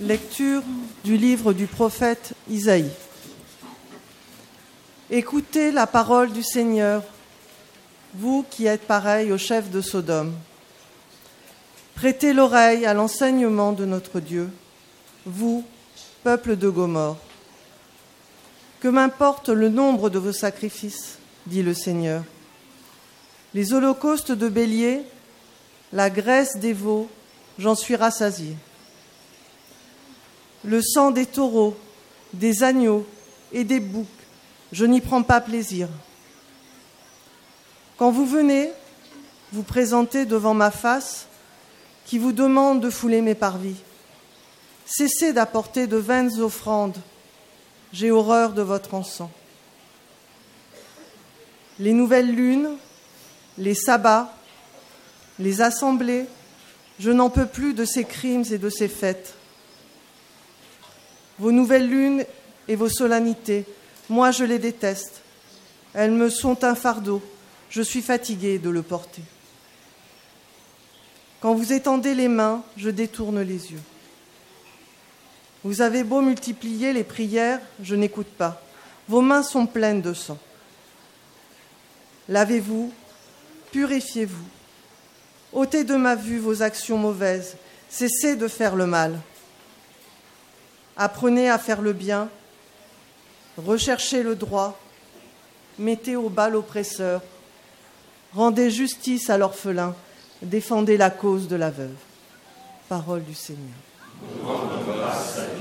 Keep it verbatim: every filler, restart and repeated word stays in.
Lecture du livre du prophète Isaïe. Écoutez la parole du Seigneur, vous qui êtes pareils au chef de Sodome. Prêtez l'oreille à l'enseignement de notre Dieu, vous, peuple de Gomorrhe. Que m'importe le nombre de vos sacrifices, dit le Seigneur. Les holocaustes de béliers, la graisse des veaux, j'en suis rassasié. Le sang des taureaux, des agneaux et des boucs, je n'y prends pas plaisir. Quand vous venez, vous présentez devant ma face, qui vous demande de fouler mes parvis. Cessez d'apporter de vaines offrandes, j'ai horreur de votre encens. Les nouvelles lunes, les sabbats, les assemblées, je n'en peux plus de ces crimes et de ces fêtes. Vos nouvelles lunes et vos solennités, moi je les déteste. Elles me sont un fardeau, je suis fatiguée de le porter. Quand vous étendez les mains, je détourne les yeux. Vous avez beau multiplier les prières, je n'écoute pas. Vos mains sont pleines de sang. Lavez-vous, purifiez-vous. Ôtez de ma vue vos actions mauvaises, cessez de faire le mal. Apprenez à faire le bien, recherchez le droit, mettez au bas l'oppresseur, rendez justice à l'orphelin, défendez la cause de la veuve. Parole du Seigneur.